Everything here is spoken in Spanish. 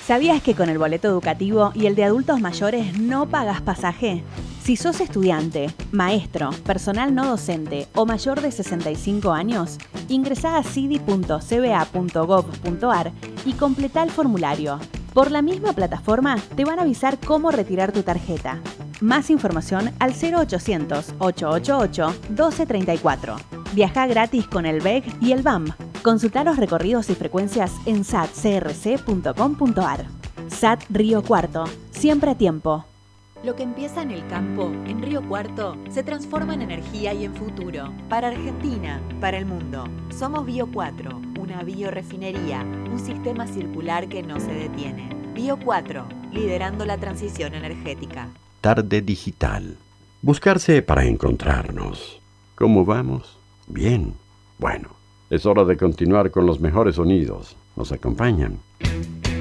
¿Sabías que con el boleto educativo y el de adultos mayores no pagas pasaje? Si sos estudiante, maestro, personal no docente o mayor de 65 años, ingresá a cidi.cba.gov.ar y completá el formulario. Por la misma plataforma te van a avisar cómo retirar tu tarjeta. Más información al 0800-888-1234. Viajá gratis con el BEG y el BAM. Consultá los recorridos y frecuencias en satcrc.com.ar. SAT Río Cuarto, siempre a tiempo. Lo que empieza en el campo, en Río Cuarto, se transforma en energía y en futuro. Para Argentina, para el mundo. Somos Bio 4, una biorefinería, un sistema circular que no se detiene. Bio 4, liderando la transición energética. Tarde digital. Buscarse para encontrarnos. ¿Cómo vamos? Bien. Bueno, es hora de continuar con los mejores sonidos. ¿Nos acompañan?